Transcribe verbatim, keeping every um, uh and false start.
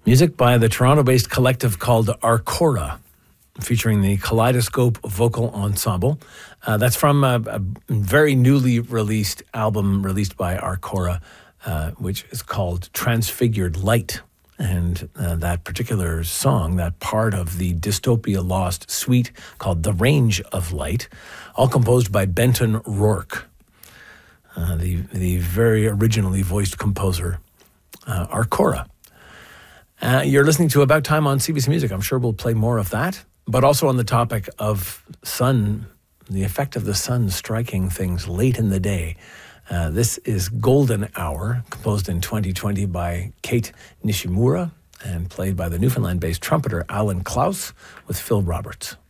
Music by the Toronto-based collective called Arcora, featuring the Kaleidoscope Vocal Ensemble. Uh, that's from a, a very newly released album released by Arcora, uh, which is called Transfigured Light. And uh, that particular song, that part of the Dystopia Lost suite called The Range of Light, all composed by Benton Rourke, uh, the, the very originally voiced composer, uh, Arcora. Uh, you're listening to About Time on C B C Music. I'm sure we'll play more of that, but also on the topic of sun, the effect of the sun striking things late in the day. Uh, this is Golden Hour, composed in twenty twenty by Kate Nishimura and played by the Newfoundland-based trumpeter Alan Klaus with Phil Roberts.